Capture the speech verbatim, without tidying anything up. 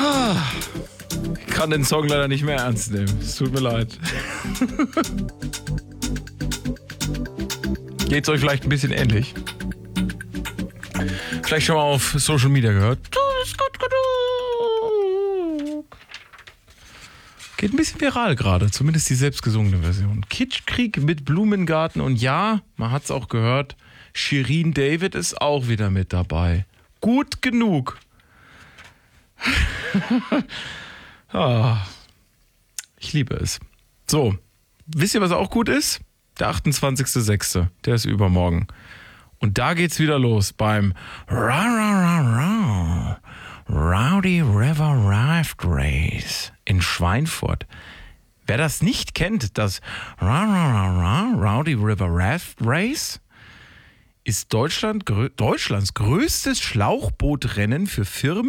Ich kann den Song leider nicht mehr ernst nehmen. Es tut mir leid. Geht's euch vielleicht ein bisschen ähnlich? Vielleicht schon mal auf Social Media gehört. Geht ein bisschen viral gerade, zumindest die selbstgesungene Version. Kitschkrieg mit Blumengarten und ja, man hat's auch gehört, Shirin David ist auch wieder mit dabei. Gut genug. ah, ich liebe es. So, wisst ihr, was auch gut ist? Der achtundzwanzigster sechste Der ist übermorgen. Und da geht's wieder los beim Ra Ra Ra Ra Rowdy River Raft Race in Schweinfurt. Wer das nicht kennt, das Ra Ra Ra Ra Rowdy River Raft Race ist Deutschland, Deutschlands größtes Schlauchbootrennen für Firmen